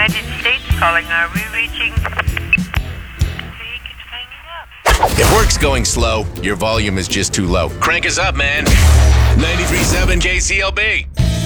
United States calling. Are we reaching? He keeps hanging up. If work's going slow, your volume is just too low. Crank us up, man. 93.7 KCLB.